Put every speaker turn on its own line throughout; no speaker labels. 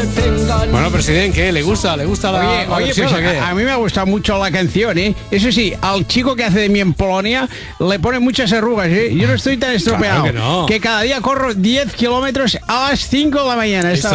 Bueno, presidente, ¿qué? ¿Le gusta la
Oye,
versión,
pues
o qué?
a mí me ha gustado mucho la canción, ¿eh? Eso sí, al chico que hace de mí en Polonia le pone muchas arrugas, ¿eh? Yo no estoy tan estropeado.
Claro que no.
Que cada día corro 10 kilómetros a las 5 de la mañana.
Esto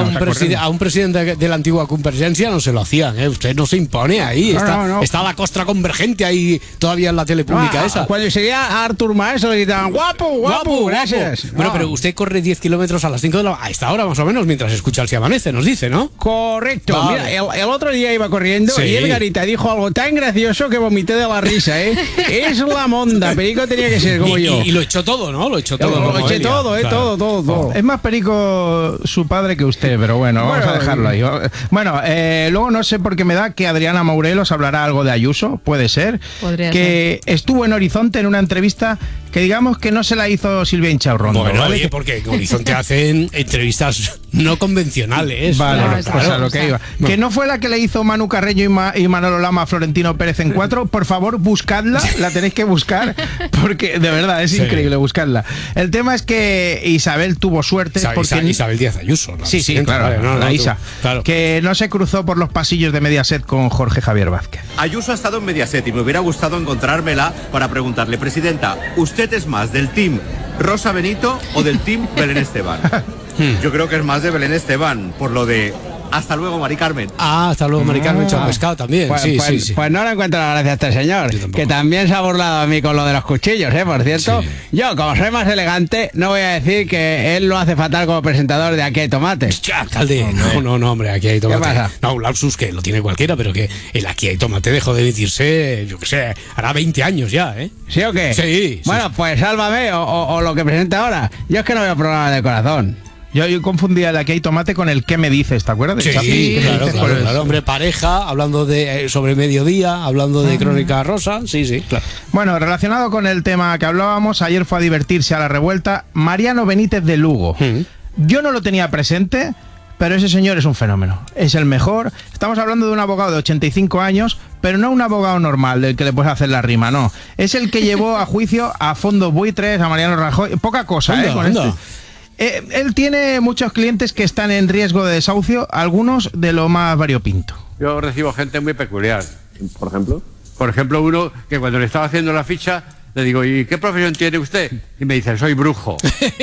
a un presidente de la antigua Convergencia no se lo hacían, ¿eh? Usted no se impone ahí.
No.
Está la costra convergente ahí todavía en la tele pública esa.
Cuando seguía a Artur Mas le gritaban guapo, gracias.
Bueno, pero usted corre 10 kilómetros a las 5 de la... A esta hora más o menos, mientras escucha el Si Amanece, nos dice, ¿no?
Correcto.
Vale.
Mira, el otro día iba corriendo
Sí.
y el Garita dijo algo tan gracioso que vomité de la risa, ¿eh? Es la monda. Perico tenía que ser como yo.
Y lo echó todo, ¿no? Lo echó todo.
Lo
como
eché
Elia.
todo,
Claro.
todo.
Es más perico su padre que usted, pero bueno, vamos a dejarlo ahí. Bueno, luego no sé por qué me da que Adriana Morelos hablará algo de Ayuso, puede ser.
Podría
que estuvo en Horizonte en una entrevista que digamos que no se la hizo Silvia Inchaurrondo.
Bueno,
¿vale?
oye, porque en Horizonte hacen entrevistas no convencionales.
Vale,
Claro,
pues
claro.
a lo que iba.
No.
Que no fue la que le hizo Manu Carreño y Manolo Lama a Florentino Pérez en 4. Por favor, buscadla, la tenéis que buscar, porque de verdad es
Sí.
increíble buscarla. El tema es que Isabel tuvo suerte porque...
Isabel Díaz Ayuso, ¿no?
Sí,
Presidenta,
claro,
vale,
la Isa.
Claro.
Que no se cruzó por los pasillos de Mediaset con Jorge Javier Vázquez.
Ayuso ha estado en Mediaset y me hubiera gustado encontrármela para preguntarle, presidenta, ¿usted es más del team Rosa Benito o del team Belén Esteban? Yo creo que es más de Belén Esteban, por lo de hasta luego, Mari Carmen.
Hasta luego, Mari Carmen Chao Pescado también.
Pues,
sí,
pues-
sí, sí.
pues no le encuentro la gracia a este señor,
Yo tampoco.
que también se ha burlado a mí con lo de los cuchillos, por cierto.
Sí.
Yo, como soy más elegante, no voy a decir que él lo hace fatal como presentador de Aquí hay tomate.
Ya, alcalde, no, hombre, aquí hay tomate.
pasa?
No, un lapsus que lo tiene cualquiera, pero que el aquí hay tomate dejó de emitirse, yo qué sé, hará 20 años ya, ¿eh?
¿Sí o qué?
Sí.
Bueno, pues sálvame o lo que presenta ahora. Yo es que no veo programa de corazón.
Yo confundía el Aquí hay tomate con el ¿Qué me dices? ¿Te acuerdas?
Sí,
Chapi?
claro, hombre, pareja, hablando de sobre mediodía, hablando de Crónica Rosa, sí, claro.
Bueno, relacionado con el tema que hablábamos, ayer fue a divertirse a la revuelta Mariano Benítez de Lugo. Yo no lo tenía presente, pero ese señor es un fenómeno. Es el mejor. Estamos hablando de un abogado de 85 años, pero no un abogado normal del que le puedes hacer la rima, no. Es el que llevó a juicio a Fondos Buitres, a Mariano Rajoy. Poca cosa,
Anda,
con
anda.
este. Él tiene muchos clientes que están en riesgo de desahucio, algunos de lo más variopinto.
Yo recibo gente muy peculiar.
Por ejemplo.
Por ejemplo, uno que cuando le estaba haciendo la ficha, le digo, ¿y qué profesión tiene usted? Y me dice, soy brujo.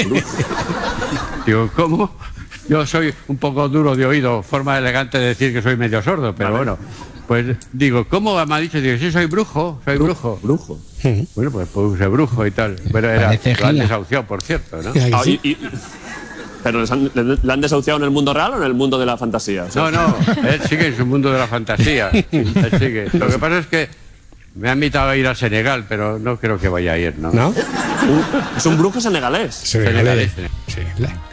Digo, ¿cómo? Yo soy un poco duro de oído, forma elegante de decir que soy medio sordo, pero bueno. Pues digo, ¿cómo me ha dicho? Digo, sí, soy brujo.
Brujo.
Bueno, pues puse brujo y tal. Bueno, era
Parece
lo han
gila.
desahuciado, por cierto, ¿no?
Sí.
¿Pero le han desahuciado en el mundo real o en el mundo de la fantasía? O sea,
No, él sigue en su mundo de la fantasía. Él sigue. Lo que pasa es que me ha invitado a ir a Senegal, pero no creo que vaya a ir, ¿no?
¿No?
es un brujo senegalés.
Senegalés. Sí.